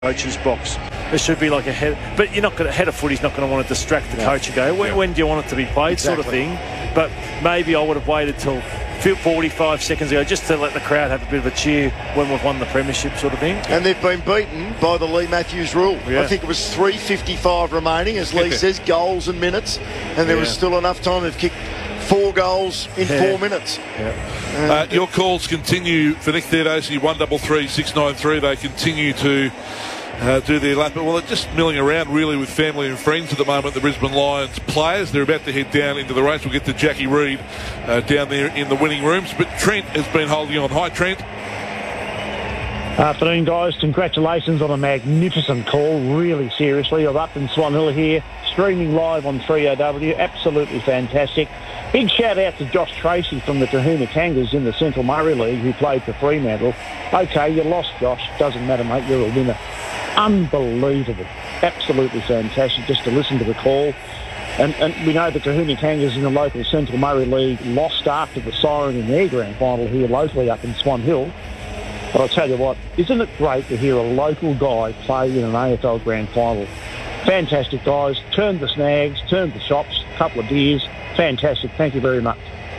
coach's box. There should be like a head, but you're not going to head of footy's not going to want to distract the coach and go, when do you want it to be played, sort of thing. But maybe I would have waited till 45 seconds ago just to let the crowd have a bit of a cheer when we've won the premiership, sort of thing. And they've been beaten by the Lee Matthews rule. I think it was 3:55 remaining, as Lee says, goals and minutes, and there was still enough time. They've kicked 4 goals in 4 minutes. Your calls continue for Nick Theodosi, 133 693. They continue to do their lap. Well, they're just milling around really with family and friends at the moment, the Brisbane Lions players. They're about to head down into the race. We'll get to Jackie Reid down there in the winning rooms. But Trent has been holding on. Hi, Trent. Afternoon, guys. Congratulations on a magnificent call. Really, seriously. I'm up in Swan Hill here, streaming live on 3OW. Absolutely fantastic. Big shout out to Josh Tracy from the Tahuna Kangas in the Central Murray League, who played for Fremantle. Okay, you lost, Josh. Doesn't matter, mate. You're a winner. Unbelievable. Absolutely fantastic just to listen to the call. And we know the Tahuna Kangas in the local Central Murray League lost after the siren in their grand final here locally up in Swan Hill. But I'll tell you what, isn't it great to hear a local guy play in an AFL grand final? Fantastic, guys. Turned the snags, turned the shops, a couple of beers. Fantastic. Thank you very much.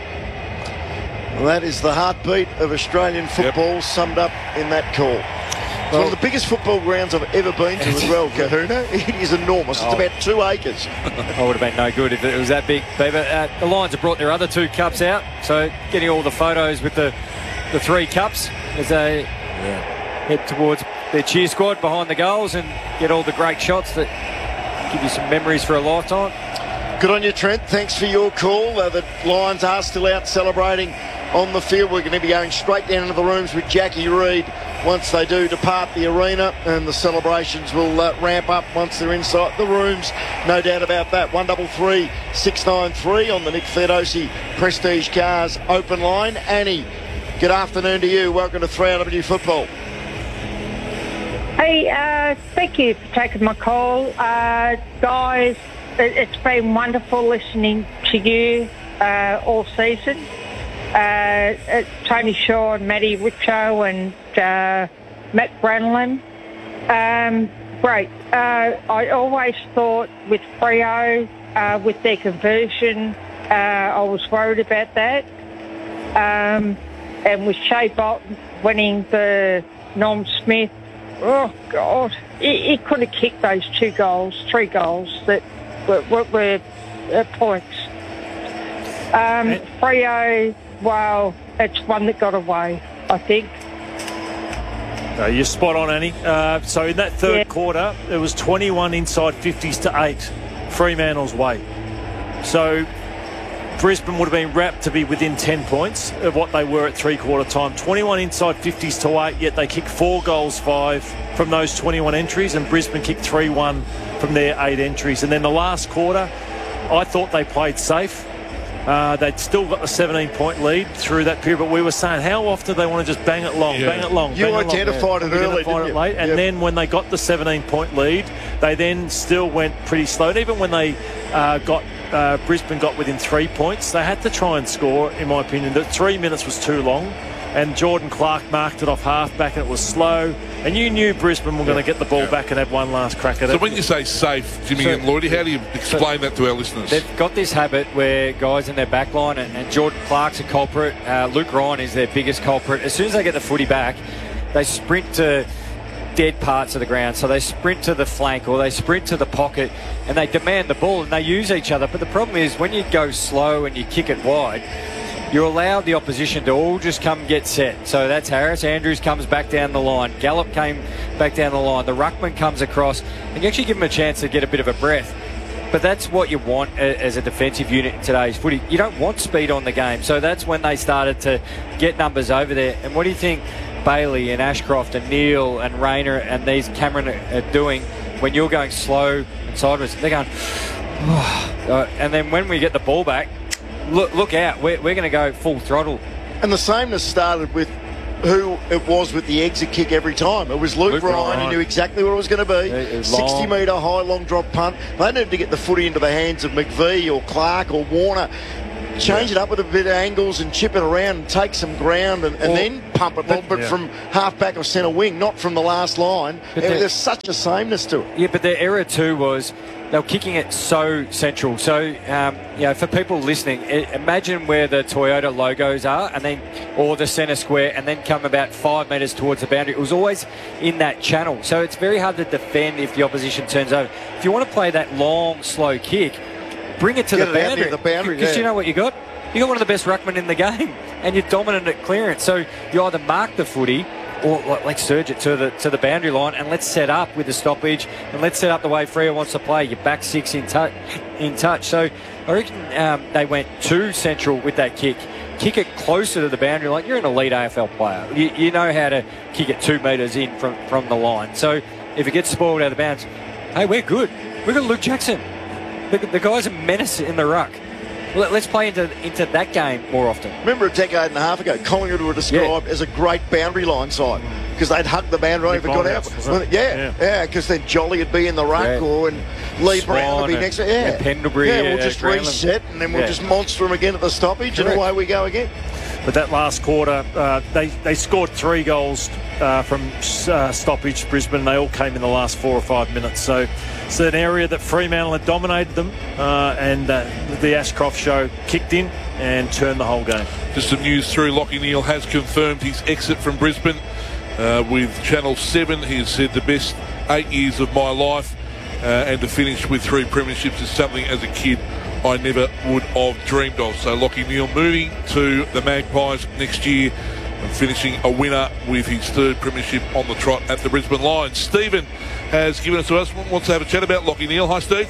Well, that is the heartbeat of Australian football summed up in that call. It's one of the biggest football grounds I've ever been to as well, Kahuna. It is enormous. It's about 2 acres. I would have been no good if it was that big. But the Lions have brought their other 2 cups out, so getting all the photos with the 3 cups as they head towards their cheer squad behind the goals and get all the great shots that give you some memories for a lifetime. Good on you, Trent. Thanks for your call. The Lions are still out celebrating on the field. We're going to be going straight down into the rooms with Jackie Reid once they do depart the arena, and the celebrations will ramp up once they're inside the rooms. No doubt about that. 133 693 on the Nick Theodosi Prestige Cars open line. Annie, good afternoon to you. Welcome to 3RW Football. Hey, thank you for taking my call. Guys, it's been wonderful listening to you all season. Tony Shaw and Matty Richo and Matt Branlin. Great. I always thought with Freo, with their conversion, I was worried about that. And with Shea Bolton winning the Norm Smith, oh, God, he could have kicked those 3 goals that were points. Freo, well, it's one that got away, I think. You're spot on, Annie. So in that third quarter, it was 21 inside 50s to 8, Fremantle's way. So Brisbane would have been wrapped to be within 10 points of what they were at three-quarter time. 21 inside 50s to 8, yet they kicked 4 goals 5 from those 21 entries, and Brisbane kicked 3-1 from their 8 entries. And then the last quarter, I thought they played safe. They'd still got the 17-point lead through that period, but we were saying how often do they want to just bang it long, bang it long. You identified it early, didn't you? Late. And then when they got the 17-point lead, they then still went pretty slow. And even when they Brisbane got within 3 points, they had to try and score, in my opinion. The 3 minutes was too long, and Jordan Clark marked it off half-back, and it was slow. And you knew Brisbane were going to get the ball back and have one last crack at it. So when you say safe, Jimmy and Lloydie, how do you explain that to our listeners? They've got this habit where guys in their back line, and Jordan Clark's a culprit, Luke Ryan is their biggest culprit. As soon as they get the footy back, they sprint to dead parts of the ground. So they sprint to the flank or they sprint to the pocket and they demand the ball and they use each other. But the problem is when you go slow and you kick it wide, you allow the opposition to all just come get set. So that's Harris. Andrews comes back down the line. Gallup came back down the line. The ruckman comes across and you actually give him a chance to get a bit of a breath. But that's what you want as a defensive unit in today's footy. You don't want speed on the game. So that's when they started to get numbers over there. And what do you think Bailey and Ashcroft and Neal and Rayner and these Cameron are doing when you're going slow and sideways? They're going, and then when we get the ball back, look out, we're going to go full throttle. And the sameness started with who it was with the exit kick every time. It was Luke Ryan. He knew exactly what it was going to be. 60-metre high long drop punt. They needed to get the footy into the hands of McVee or Clark or Warner. change it up with a bit of angles and chip it around and take some ground and then pump it, but from half-back or centre wing, not from the last line. There's such a sameness to it. Yeah, but their error too was they were kicking it so central. So, for people listening, imagine where the Toyota logos are or the centre square, and then come about 5 metres towards the boundary. It was always in that channel. So it's very hard to defend if the opposition turns over. If you want to play that long, slow kick, bring it to the boundary. Because you know what you got? You got one of the best ruckmen in the game, and you're dominant at clearance. So you either mark the footy, or let's surge it to the boundary line, and let's set up with the stoppage, and let's set up the way Freo wants to play. Your back six in touch. So I reckon they went too central with that kick. Kick it closer to the boundary line. You're an elite AFL player. You know how to kick it 2 metres in from the line. So if it gets spoiled out of bounds, hey, we're good. We've got Luke Jackson. The guy's a menace in the ruck. Let's play into that game more often. Remember a decade and a half ago, Collingwood were described as a great boundary line side because they'd hug the boundary line if it got out. Yeah, because then Jolly would be in the ruck and Lee Brown would be next. Pendlebury. We'll just reset and then we'll just monster them again at the stoppage and away we go again. But that last quarter, they scored 3 goals from stoppage, Brisbane. They all came in the last 4 or 5 minutes. So it's an area that Fremantle had dominated them, and the Ashcroft show kicked in and turned the whole game. Just some news through. Lachie Neale has confirmed his exit from Brisbane with Channel 7. He has said the best 8 years of my life, and to finish with 3 premierships is something as a kid I never would have dreamed of. So Lachie Neale moving to the Magpies next year and finishing a winner with his 3rd premiership on the trot at the Brisbane Lions. Stephen has given us to us, wants to have a chat about Lachie Neale. Hi, Steve.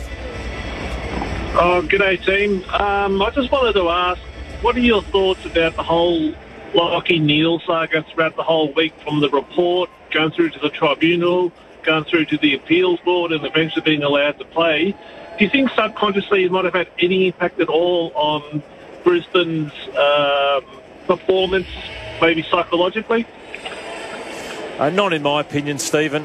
Oh, g'day, team. I just wanted to ask, what are your thoughts about the whole Lachie Neale saga throughout the whole week, from the report, going through to the tribunal, going through to the appeals board, and eventually being allowed to play? Do you think subconsciously it might have had any impact at all on Brisbane's performance, maybe psychologically? Not in my opinion, Stephen.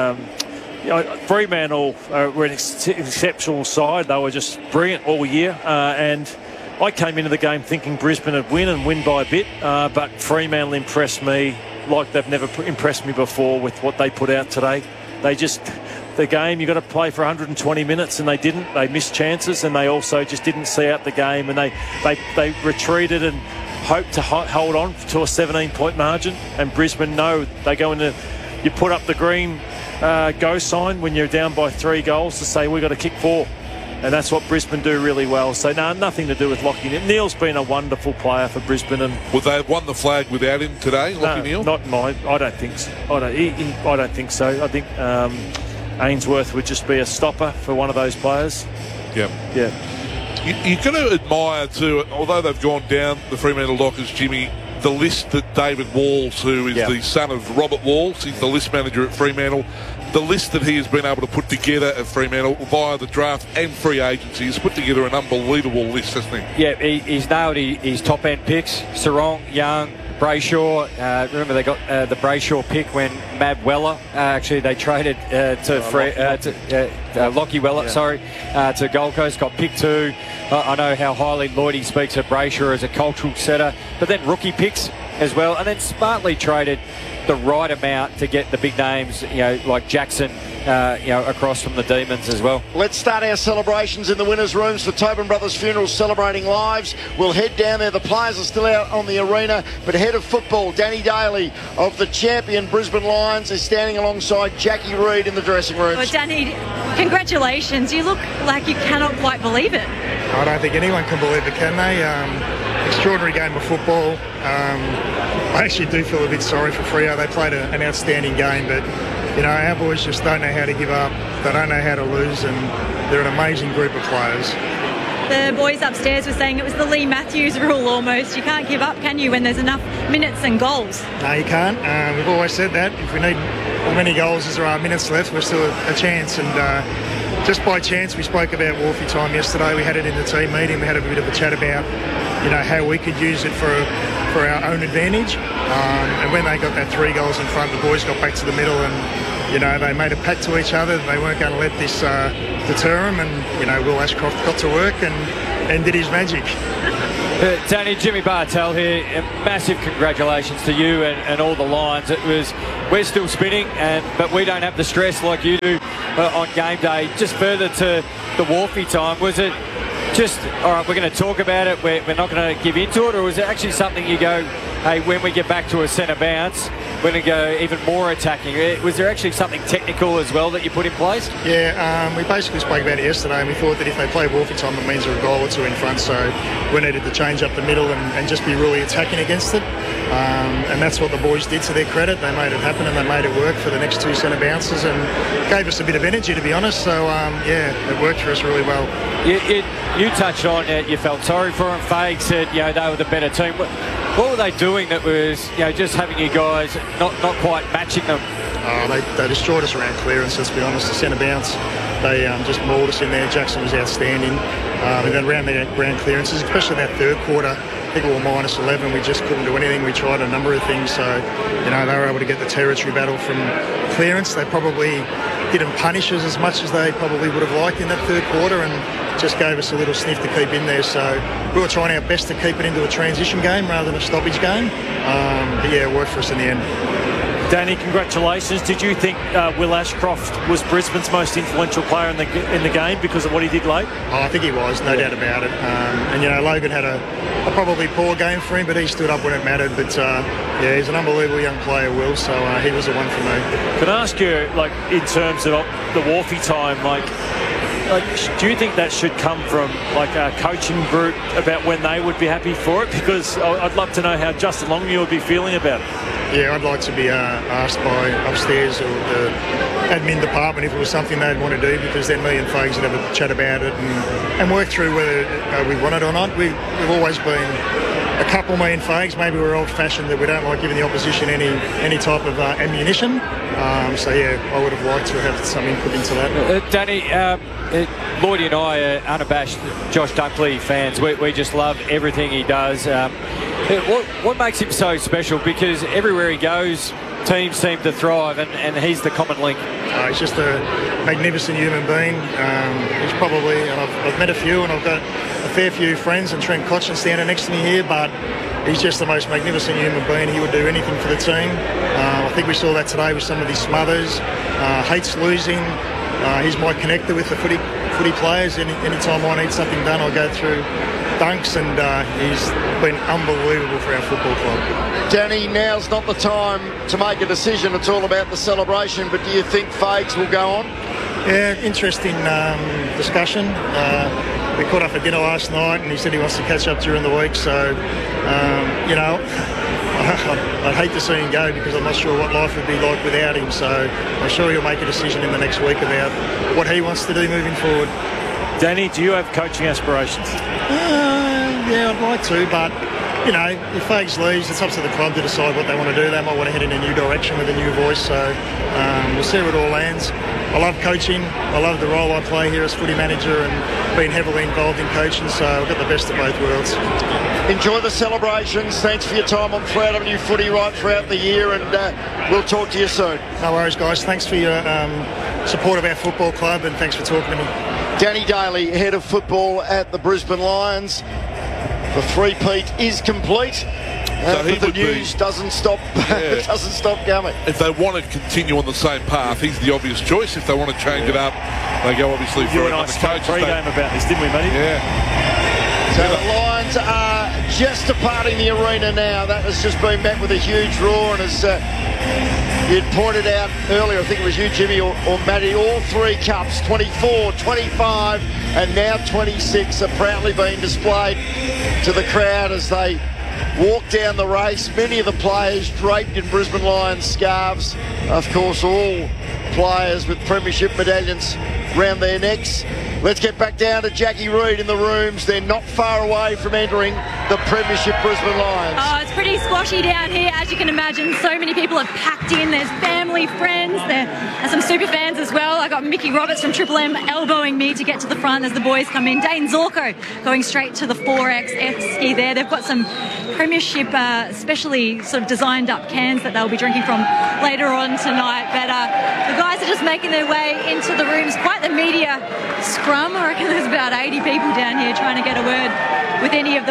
Fremantle were an exceptional side. They were just brilliant all year. And I came into the game thinking Brisbane would win by a bit. But Fremantle impressed me like they've never impressed me before with what they put out today. The game, you've got to play for 120 minutes, and they didn't. They missed chances, and they also just didn't see out the game, and they retreated and hoped to hold on to a 17-point margin. And Brisbane, they go into, you put up the green go sign when you're down by 3 goals to say we've got to kick 4. And that's what Brisbane do really well. So, nothing to do with Lachie Neale. Neale's been a wonderful player for Brisbane. And would they have won the flag without him today, Lachie Neale? Not mine. I don't think so. I don't think so. I think Ainsworth would just be a stopper for one of those players. Yeah. You've got to admire too, although they've gone down the Fremantle Dockers, Jimmy, the list that David Walls, who is the son of Robert Walls, he's the list manager at Fremantle, the list that he has been able to put together at Fremantle via the draft and free agency, he's put together an unbelievable list, hasn't he? Yeah, he's nailed his top end picks. Sarong, Young, Brayshaw. Remember they got the Brayshaw pick when Mab Weller, actually they traded Lachie Weller, to Gold Coast, got pick 2. I know how highly Lloydie speaks of Brayshaw as a cultural setter, but then rookie picks as well, and then smartly traded the right amount to get the big names, like Jackson, across from the Demons as well. Let's start our celebrations in the winners' rooms for Tobin Brothers Funerals, celebrating lives. We'll head down there. The players are still out on the arena, but head of football, Danny Daly of the champion Brisbane Lions, is standing alongside Jackie Reid in the dressing rooms. Well, Danny, congratulations. You look like you cannot quite believe it. I don't think anyone can believe it, can they? Extraordinary game of football. I actually do feel a bit sorry for Freo. They played an outstanding game, but our boys just don't know how to give up. They don't know how to lose, and they're an amazing group of players. The boys upstairs were saying it was the Lee Matthews rule almost. You can't give up, can you, when there's enough minutes and goals? No, you can't. We've always said that. If we need as many goals as there are minutes left, we're still a chance. And just by chance, we spoke about Wolfie time yesterday. We had it in the team meeting. We had a bit of a chat about how we could use it for our own advantage. And when they got that 3 goals in front, the boys got back to the middle and, they made a pact to each other. They weren't going to let this deter them. And, Will Ashcroft got to work and did his magic. Danny, Jimmy Bartel here. Massive congratulations to you and all the Lions. We're still spinning, but we don't have the stress like you do on game day. Just further to the Wharfie time, was it just, all right, we're going to talk about it, we're not going to give into it, or was it actually something you go, hey, when we get back to a centre bounce, we're going to go even more attacking? Was there actually something technical as well that you put in place? Yeah, we basically spoke about it yesterday, and we thought that if they play Wharfie time, it means they're a goal or two in front, so we needed to change up the middle and just be really attacking against it. And that's what the boys did, to their credit. They made it happen and they made it work for the next two centre bounces and gave us a bit of energy, to be honest. So, it worked for us really well. You touched on it, you felt sorry for them. Fague said, they were the better team. What were they doing that was, just having you guys not quite matching them? They destroyed us around clearance, let's be honest. The centre bounce, they just mauled us in there. Jackson was outstanding. And then around the ground clearances, especially that third quarter, I think we were minus 11. We just couldn't do anything. We tried a number of things. So, they were able to get the territory battle from clearance. They probably didn't punish us as much as they probably would have liked in that third quarter, and just gave us a little sniff to keep in there. So we were trying our best to keep it into a transition game rather than a stoppage game. But it worked for us in the end. Danny, congratulations. Did you think Will Ashcroft was Brisbane's most influential player in the game because of what he did late? I think he was, no doubt about it. And Logan had a probably poor game for him, but he stood up when it mattered. But he's an unbelievable young player, Will. So he was the one for me. Can I ask you, in terms of the Wharfie time, do you think that should come from a coaching group about when they would be happy for it? Because I'd love to know how Justin Longmuir would be feeling about it. Yeah, I'd like to be asked by upstairs or the admin department if it was something they'd want to do, because then me and Fags would have a chat about it and work through whether we want it or not. We've always been a couple, me and Fags. Maybe we're old-fashioned that we don't like giving the opposition any type of ammunition. I would have liked to have some input into that. Danny, Lloydie and I are unabashed Josh Dunkley fans. We just love everything he does. What makes him so special? Because everywhere he goes, teams seem to thrive, and he's the common link. He's just a magnificent human being. He's probably, and I've met a few, and I've got a fair few friends, and Trent Cotchin standing next to me here, but he's just the most magnificent human being. He would do anything for the team. I think we saw that today with some of his smothers. Hates losing. He's my connector with the footy players. Anytime I need something done, I go through Dunks, and he's been unbelievable for our football club. Danny, now's not the time to make a decision. It's all about the celebration, but do you think Fags will go on? Yeah, interesting discussion. We caught up for dinner last night, and he said he wants to catch up during the week. So, I'd hate to see him go, because I'm not sure what life would be like without him. So I'm sure he'll make a decision in the next week about what he wants to do moving forward. Danny, do you have coaching aspirations? Yeah, I'd like to, but if Fags leaves, it's up to the club to decide what they want to do. They might want to head in a new direction with a new voice, so we'll see where it all lands. I love coaching. I love the role I play here as footy manager and being heavily involved in coaching, so I've got the best of both worlds. Enjoy the celebrations. Thanks for your time on 3AW Footy right throughout the year, and we'll talk to you soon. No worries, guys. Thanks for your support of our football club, and thanks for talking to me. Danny Daly, head of football at the Brisbane Lions. The three-peat is complete. So but the news doesn't stop coming. If they want to continue on the same path, he's the obvious choice. If they want to change it up, they go obviously for another coach. You and I spoke pre-game about this, didn't we, Matty? Yeah. So the Lions are just departing the arena now. That has just been met with a huge roar, and as you'd pointed out earlier, I think it was you, Jimmy, or Matty, all three cups, 24, 25 and now 26, are proudly being displayed to the crowd as they walk down the race. Many of the players draped in Brisbane Lions scarves. Of course, all players with premiership medallions round their necks. Let's get back down to Jackie Reid in the rooms. They're not far away from entering the Premiership Brisbane Lions. Oh, it's pretty squashy down here, as you can imagine. So many people have packed in. There's family, friends, there are some super fans as well. I got Mickey Roberts from Triple M elbowing me to get to the front as the boys come in. Dane Zorko going straight to the 4X F-ski there. They've got some Premiership specially sort of designed up cans that they'll be drinking from later on tonight. But the guys are just making their way into the rooms. Quite the media scrum. I reckon there's about 80 people down here trying to get a word with any of the players.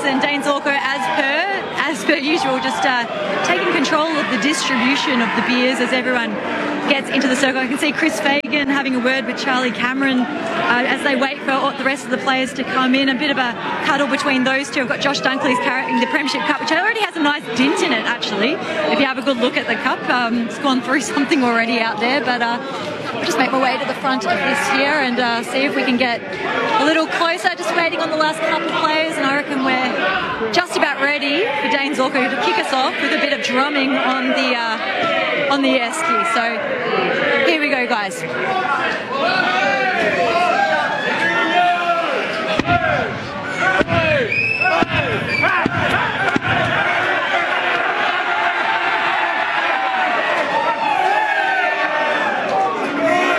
beers, and Dane Zorko, as per usual, just taking control of the distribution of the beers as everyone gets into the circle. I can see Chris Fagan having a word with Charlie Cameron as they wait for the rest of the players to come in. A bit of a cuddle between those two. I've got Josh Dunkley's carrying the Premiership Cup, which already has a nice dint in it, actually. If you have a good look at the cup, it's gone through something already out there. But I'll just make my way to the front of this here and see if we can get a little closer. Just waiting on the last couple of players, and I reckon we're just about ready for Dane Zorko to kick us off with a bit of drumming on the esky. So here we go, guys.